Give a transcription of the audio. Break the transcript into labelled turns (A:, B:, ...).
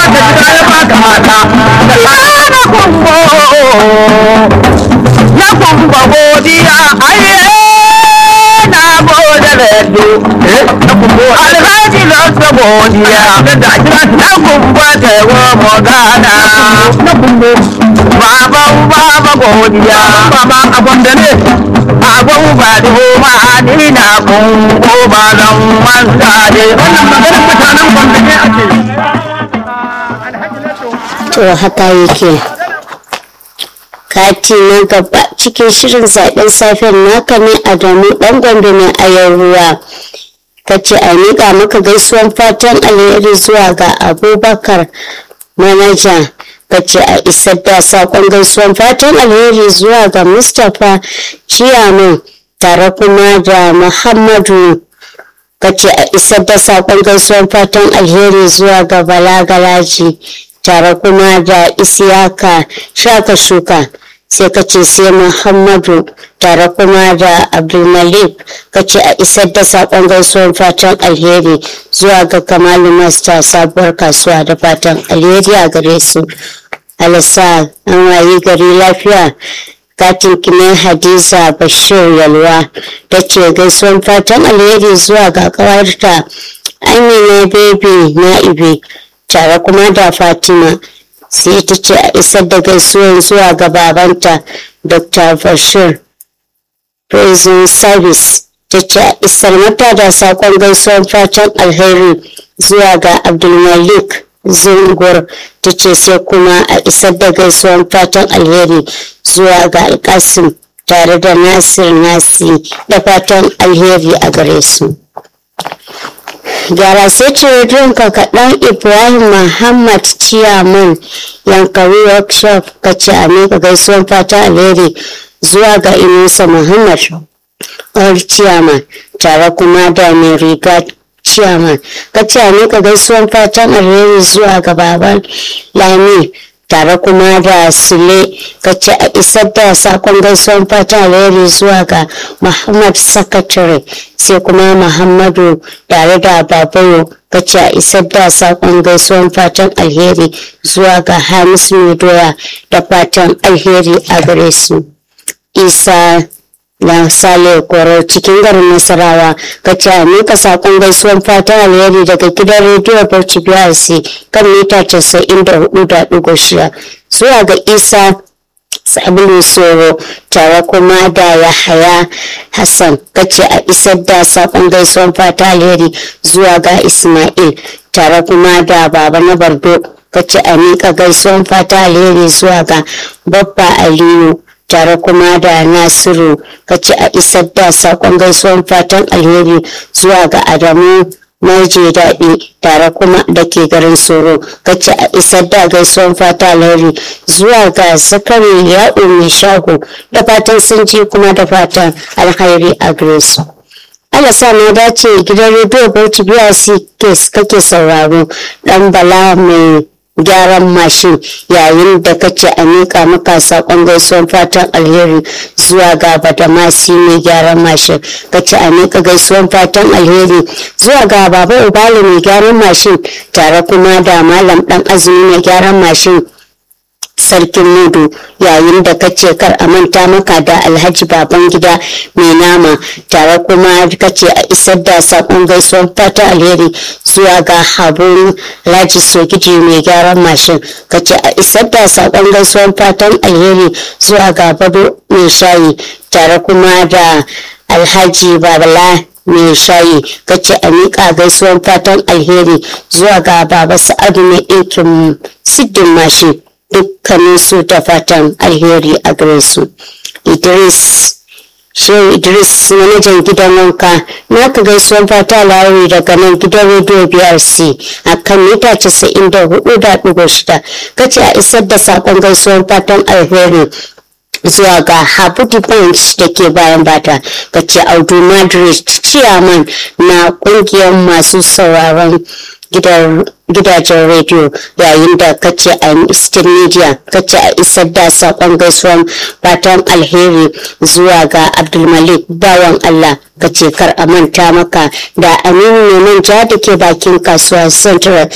A: gida ya baka mata da kumbo na kumba godiya aye na gode redo alhaji na godiya na kumba tewo mogana na kumbo baba godiya baba abonda ne abon ba da ma ni na kumbo ba zan manta ne wannan maganar mutanen gwanda ne ake
B: to haka yake kati na gaba cikin shirin zaben safen naka ne Adamu dan Gombe ne a yau ruwa kace a miƙa maka gaisuwan fatan alheri zuwa ga Abubakar manaja kace a isar da sakon gaisuwan fatan alheri zuwa ga Mustapha Ciyaman tare kuma da Muhammadu kace a isar da sakon gaisuwan fatan alheri zuwa ga Bala Galaji tare kuma da Isiyaka Shaka Shuka sai kace sai Muhammadu tare kuma da Abdulmalik kace a isar da sakon gaisuwar fatan alheri zuwa ga Kamalu Master sabuwar kasuwa da fatan alheri a gare su. Alasa an wayi gari lafiya katin kinan Hadiza Bashir Yalwa tace gaisuwar fatan alheri zuwa ga kawarta Amina Baby Naibi tare kuma da Fatima sai ta ce a isar da gaisuwar zuwa ga babanta Dr. Bashir Prison Service ta ce a isar mata da sakon gaisuwar fatan alheri zuwa ga Abdulmalik Zungur ta ce sai kuma a isar da gaisuwar fatan alheri zuwa ga Alkasim tare da Nasir Nasi da fatan alheri a gare su. Gyara sai ce ka kaɗan Ibrahim Muhammad Ciyaman Yankari Workshop kace a miƙa gaisuwan fata alheri zuwa ga Inusa Muhammad All Ciyaman tare kuma da mai riga Ciyaman kace a miƙa gaisuwan fatan alheri zuwa ga Baban Lami tare kuma da Sule kace a isar da sakon gaisuwan fatan alheri zuwa ga Muhammad Sakatare sai kuma Muhammadu tare da Babayo kace a isar da sakon gaisuwan fatan alheri zuwa ga Hamisu Doya da fatan alheri a gare su. Isa na Sale Koro cikin garin Nasarawa kace a mika sakon gaisuwan fatan alheri daga gidan rediyo Bauchi BRC kan mita 94.6 zuwa ga Isa Sabulu Soro tare kuma da Yahaya Hassan kace a isar da sakon gaisuwan fatan alheri zuwa ga Ismail tare kuma da Baba na Bardo kace a mika gaisuwan fatan alheri zuwa ga Babba Aliyu tare kuma da Nasiru kace a isar da sakon gaisuwan fatan alheri zuwa ga Adamu Maje Daɗi tare kuma da ke garin Soro kace a isar da gaisuwan fatan alheri zuwa ga Zakari Ya'u mai shago da fatan sun ji kuma da fatan alheri a gare su. Allah sa na dace gidan rediyo Bauchi BRC kake sauraro dan Bala mai gyaran mashin yayin da kace a mika maka sakon gaisuwan fatan alheri zuwa ga Badamasi mai gyaran mashin kace a mika gaisuwan fatan alheri zuwa ga Baba Ubali mai gyaran mashin tare kuma da Malam Dan Azumi mai gyaran mashin Sarkin Mudu yayin da kace kar a manta maka da Alhaji Babangida mai nama tare kuma kace a isar da sakon gaisuwan fatan alheri zuwa ga Habun Raji Sogiji mai gyaran mashin kace a isar da sakon gaisuwan fatan alheri zuwa ga Bado mai shayi tare kuma da Alhaji Babala mai shayi kace a miƙa gaisuwan fatan alheri zuwa ga Baba Sa'adu mai ɗinkin siddin mashin dukkanin su da fatan alheri a gare su. Shehu Idris manajan gidan wanka naka gaisuwan fata alheri daga nan gidan rediyo BRC a kan mita 94.6 kace a isar da sakon gaisuwan fatan alheri zuwa ga Habuti Bench da ke bayan bata kace Audu Madrid Chairman na kungiyar masu sauraron gidajen rediyo yayin da kace a Eastern Media kace a isar da sakon gaisuwan fatan alheri zuwa ga Abdulmalik bawan Allah kace kar a manta maka da Aminu Neman ja da ke bakin kasuwa Central